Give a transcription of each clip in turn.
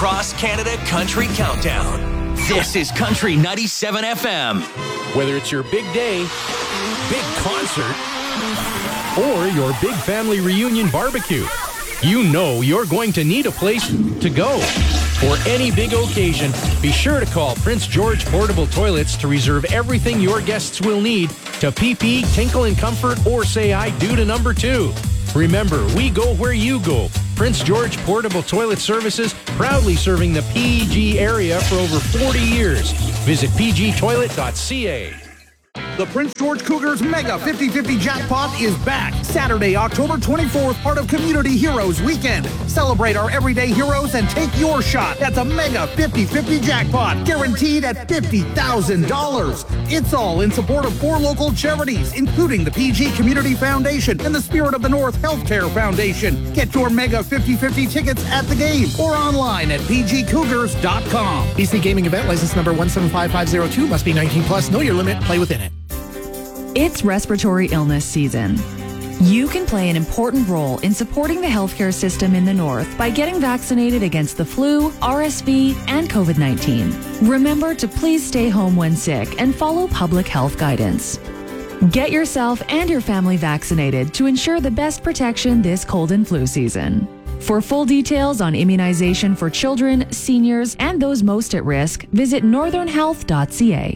Cross Canada Country Countdown. This is Country 97 FM. Whether it's your big day, big concert, or your big family reunion barbecue, you know you're going to need a place to go. For any big occasion, be sure to call Prince George Portable Toilets to reserve everything your guests will need to pee, tinkle in comfort, or say I do to number 2. Remember, we go where you go. Prince George Portable Toilet Services, proudly serving the PG area for over 40 years. Visit pgtoilet.ca. The Prince George Cougars Mega 50-50 Jackpot is back. Saturday, October 24th, part of Community Heroes Weekend. Celebrate our everyday heroes and take your shot at the Mega 50-50 Jackpot, guaranteed at $50,000. It's all in support of 4 local charities, including the PG Community Foundation and the Spirit of the North Healthcare Foundation. Get your Mega 50-50 tickets at the game or online at pgcougars.com. BC Gaming Event License number 175502, must be 19 plus. Know your limit. Play within it. It's respiratory illness season. You can play an important role in supporting the healthcare system in the North by getting vaccinated against the flu, RSV, and COVID-19. Remember to please stay home when sick and follow public health guidance. Get yourself and your family vaccinated to ensure the best protection this cold and flu season. For full details on immunization for children, seniors, and those most at risk, visit northernhealth.ca.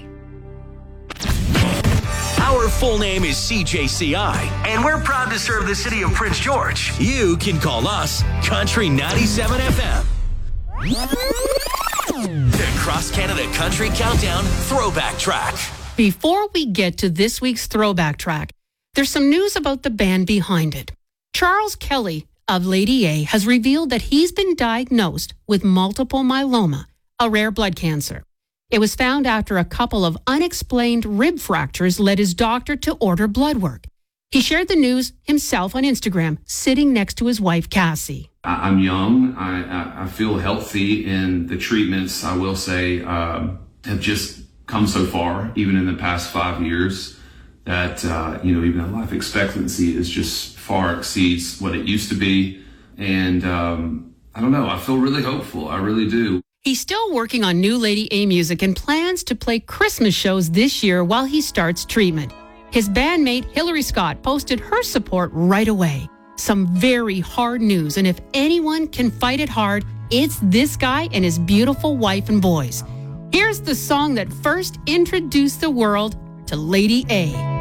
Our full name is CJCI, and we're proud to serve the city of Prince George. You can call us Country 97 FM. The Cross Canada Country Countdown Throwback Track. Before we get to this week's Throwback Track, there's some news about the band behind it. Charles Kelly of Lady A has revealed that he's been diagnosed with multiple myeloma, a rare blood cancer. It was found after a couple of unexplained rib fractures led his doctor to order blood work. He shared the news himself on Instagram, sitting next to his wife, Cassie. I'm young. I feel healthy, and the treatments, I will say, have just come so far, even in the past 5 years, that, even the life expectancy is just far exceeds what it used to be. And I don't know. I feel really hopeful. I really do. He's still working on new Lady A music and plans to play Christmas shows this year while he starts treatment. His bandmate Hillary Scott posted her support right away. Some very hard news, and if anyone can fight it hard, it's this guy and his beautiful wife and boys. Here's the song that first introduced the world to Lady A.